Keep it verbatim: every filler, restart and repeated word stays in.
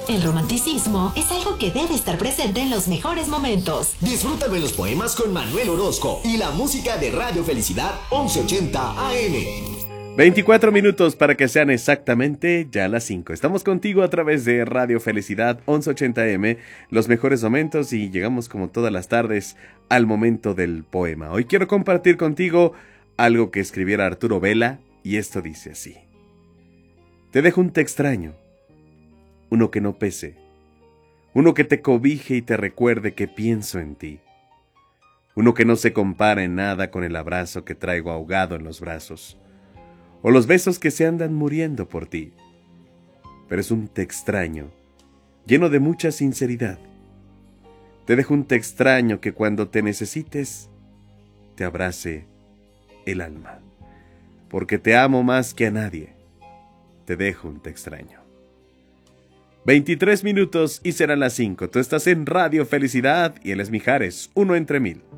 El romanticismo es algo que debe estar presente en los mejores momentos. Disfrútalo en los poemas con Manuel Orozco y la música de Radio Felicidad once ochenta A M. veinticuatro minutos para que sean exactamente ya las cinco. Estamos contigo a través de Radio Felicidad once ochenta A M, los mejores momentos, y llegamos como todas las tardes al momento del poema. Hoy quiero compartir contigo algo que escribiera Arturo Vela, y esto dice así. Te dejo un té extraño, uno que no pese, uno que te cobije y te recuerde que pienso en ti, uno que no se compara en nada con el abrazo que traigo ahogado en los brazos, o los besos que se andan muriendo por ti. Pero es un té extraño, lleno de mucha sinceridad. Te dejo un té extraño que cuando te necesites, te abrace el alma. Porque te amo más que a nadie, te dejo un té extraño. veintitrés minutos y serán las cinco. Tú estás en Radio Felicidad y él es Mijares, uno entre mil.